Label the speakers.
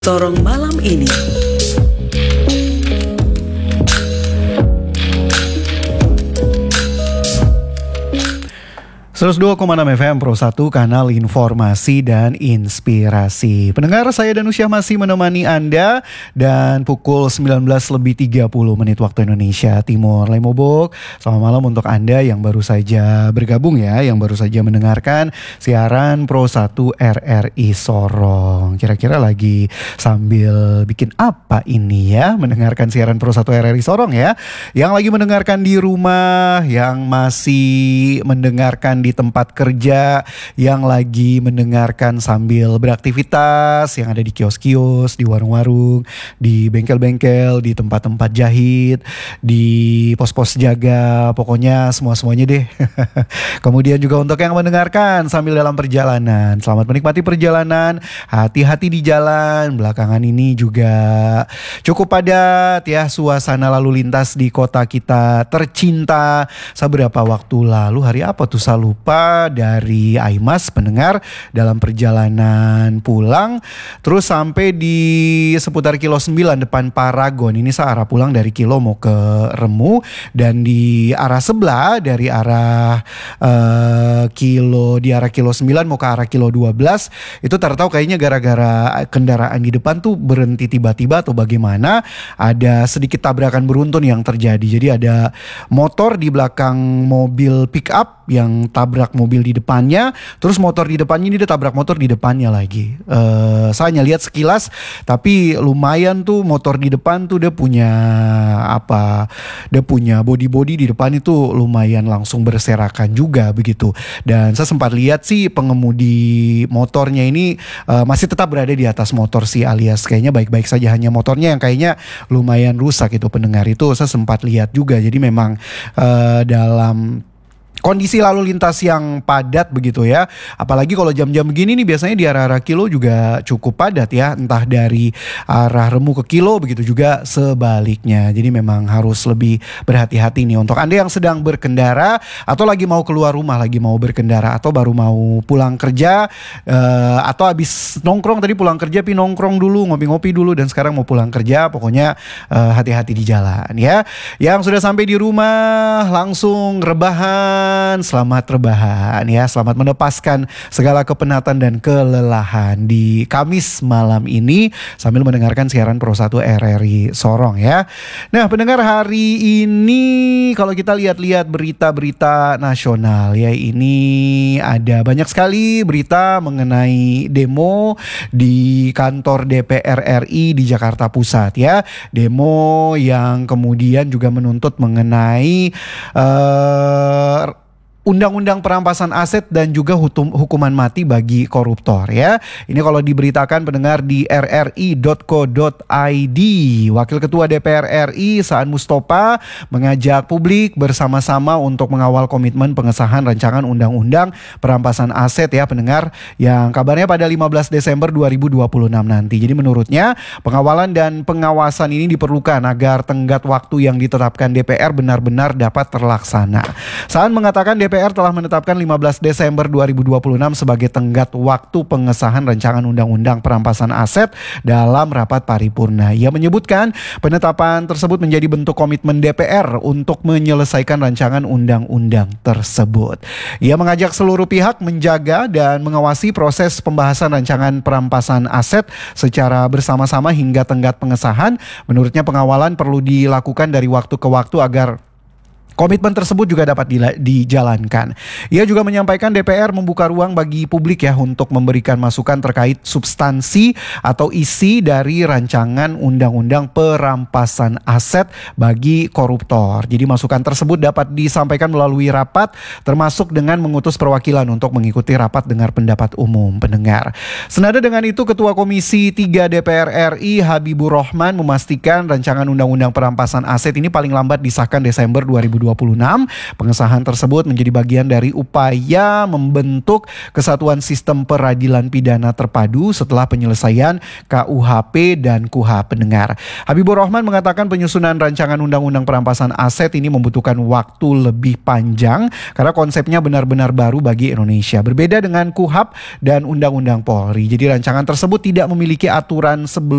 Speaker 1: Sorong malam ini.
Speaker 2: 102,6 FM Pro 1, kanal informasi dan inspirasi. Pendengar, saya Danusyah masih menemani Anda dan pukul 19:30 waktu Indonesia Timur. Lemobok, selamat malam untuk Anda yang baru saja bergabung ya, yang baru saja mendengarkan siaran Pro 1 RRI Sorong. Kira-kira lagi sambil bikin apa ini ya, mendengarkan siaran Pro 1 RRI Sorong ya. Yang lagi mendengarkan di rumah, yang masih mendengarkan di tempat kerja, yang lagi mendengarkan sambil beraktivitas, yang ada di kios-kios, di warung-warung, di bengkel-bengkel, di tempat-tempat jahit, di pos-pos jaga, pokoknya semua-semuanya deh. Kemudian juga untuk yang mendengarkan sambil dalam perjalanan, selamat menikmati perjalanan, hati-hati di jalan. Belakangan ini juga cukup padat ya suasana lalu lintas di kota kita tercinta. Seberapa waktu lalu, hari apa tuh saya lupa, dari Aimas pendengar dalam perjalanan pulang, terus sampai di seputar kilo 9 depan Paragon. Ini saya arah pulang dari Kilo mau ke Remu, dan di arah sebelah dari arah kilo 9 mau ke arah kilo 12 itu tahu kayaknya gara-gara kendaraan di depan tuh berhenti tiba-tiba atau bagaimana, ada sedikit tabrakan beruntun yang terjadi. Jadi ada motor di belakang mobil pick up yang tabrak mobil di depannya, terus motor di depannya ini dia tabrak motor di depannya lagi. Saya hanya lihat sekilas, tapi lumayan tuh motor di depan tuh dia punya body di depan itu lumayan langsung berserakan juga begitu. Dan saya sempat lihat sih pengemudi motornya ini masih tetap berada di atas motor sih, alias kayaknya baik-baik saja, hanya motornya yang kayaknya lumayan rusak itu pendengar. Itu saya sempat lihat juga. Jadi memang dalam kondisi lalu lintas yang padat begitu ya. Apalagi kalau jam-jam begini nih biasanya di arah-arah Kilo juga cukup padat ya. Entah dari arah Remu ke Kilo, begitu juga sebaliknya. Jadi memang harus lebih berhati-hati nih untuk Anda yang sedang berkendara, atau lagi mau keluar rumah, lagi mau berkendara, atau baru mau pulang kerja, atau habis nongkrong tadi pulang kerja, nongkrong dulu, ngopi-ngopi dulu, dan sekarang mau pulang kerja. Pokoknya hati-hati di jalan ya. Yang sudah sampai di rumah langsung rebahan, selamat rebahan ya, selamat melepaskan segala kepenatan dan kelelahan di Kamis malam ini sambil mendengarkan siaran Pro 1 RRI Sorong ya. Nah pendengar, hari ini kalau kita lihat-lihat berita-berita nasional ya, ini ada banyak sekali berita mengenai demo di kantor DPR RI di Jakarta Pusat ya. Demo yang kemudian juga menuntut mengenai Undang-undang perampasan aset dan juga hukuman mati bagi koruptor ya. Ini kalau diberitakan pendengar di rri.co.id. Wakil Ketua DPR RI Saan Mustopa mengajak publik bersama-sama untuk mengawal komitmen pengesahan rancangan undang-undang perampasan aset ya pendengar, yang kabarnya pada 15 Desember 2026 nanti. Jadi menurutnya pengawalan dan pengawasan ini diperlukan agar tenggat waktu yang ditetapkan DPR benar-benar dapat terlaksana. Saan mengatakan DPR telah menetapkan 15 Desember 2026 sebagai tenggat waktu pengesahan rancangan undang-undang perampasan aset dalam rapat paripurna. Ia menyebutkan penetapan tersebut menjadi bentuk komitmen DPR untuk menyelesaikan rancangan undang-undang tersebut. Ia mengajak seluruh pihak menjaga dan mengawasi proses pembahasan rancangan perampasan aset secara bersama-sama hingga tenggat pengesahan. Menurutnya pengawalan perlu dilakukan dari waktu ke waktu agar komitmen tersebut juga dapat dijalankan. Ia juga menyampaikan DPR membuka ruang bagi publik ya untuk memberikan masukan terkait substansi atau isi dari rancangan undang-undang perampasan aset bagi koruptor. Jadi masukan tersebut dapat disampaikan melalui rapat, termasuk dengan mengutus perwakilan untuk mengikuti rapat dengar pendapat umum pendengar. Senada dengan itu, Ketua Komisi 3 DPR RI Habibur Rahman memastikan rancangan undang-undang perampasan aset ini paling lambat disahkan Desember 2026 2026. Pengesahan tersebut menjadi bagian dari upaya membentuk kesatuan sistem peradilan pidana terpadu setelah penyelesaian KUHP dan KUH pendengar. Habibur Rahman mengatakan penyusunan rancangan undang-undang perampasan aset ini membutuhkan waktu lebih panjang karena konsepnya benar-benar baru bagi Indonesia. Berbeda dengan KUHP dan Undang-Undang Polri. Jadi rancangan tersebut tidak memiliki aturan sebelum